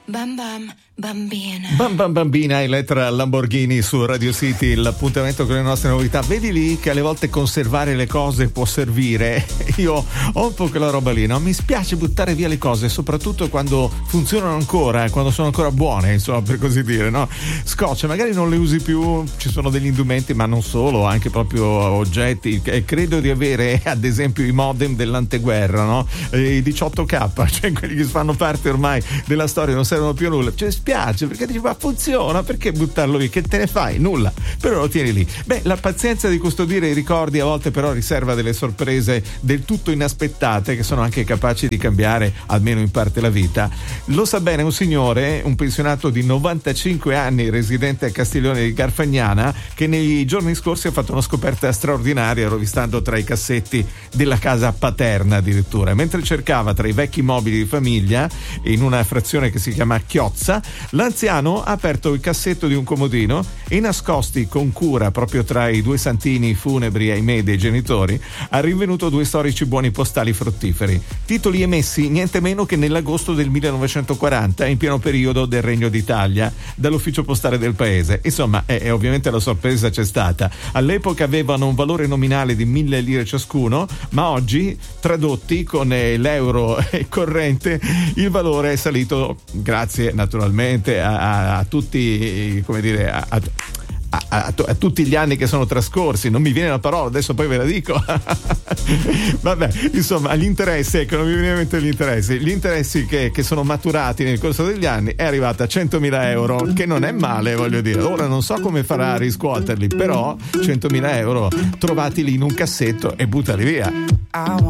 Bam bam bambina. Bam bam bambina, Elettra Lamborghini su Radio City, l'appuntamento con le nostre novità. Vedi lì che alle volte conservare le cose può servire. Io ho un po' quella roba lì, no? Mi spiace buttare via le cose, soprattutto quando funzionano ancora, quando sono ancora buone, insomma, per così dire, no? Scoccia, magari non le usi più, ci sono degli indumenti, ma non solo, anche proprio oggetti. Credo di avere, ad esempio, i modem dell'anteguerra, no? I 18K, cioè quelli che fanno parte ormai della storia, non servono più a nulla. Cioè, spiace, perché dici, ma funziona, perché buttarlo lì? Che te ne fai? Nulla, però lo tieni lì. Beh, la pazienza di custodire i ricordi a volte però riserva delle sorprese del tutto inaspettate, che sono anche capaci di cambiare almeno in parte la vita. Lo sa bene un signore, un pensionato di 95 anni residente a Castiglione di Garfagnana, che nei giorni scorsi ha fatto una scoperta straordinaria rovistando tra i cassetti della casa paterna addirittura. Mentre cercava tra i vecchi mobili di famiglia in una frazione che si chiama Chiozza, l'anziano ha aperto il cassetto di un comodino e, nascosti con cura proprio tra i due santini funebri, ahimè, dei genitori, ha rinvenuto due storici buoni postali fruttiferi, titoli emessi niente meno che nell'agosto del 1940, in pieno periodo del Regno d'Italia, dall'ufficio postale del paese. Insomma, ovviamente la sorpresa c'è stata. All'epoca avevano un valore nominale di 1.000 lire ciascuno, ma oggi, tradotti con l'euro corrente, il valore è salito, grazie naturalmente a tutti, come dire, a tutti gli anni che sono trascorsi. Non mi viene la parola, adesso poi ve la dico. Vabbè, insomma, gli interessi, ecco, non mi viene in mente gli interessi che sono maturati nel corso degli anni, è arrivata a 100.000 euro, che non è male, voglio dire. Ora non so come farà a riscuoterli, però 100.000 euro trovati lì in un cassetto e buttali via.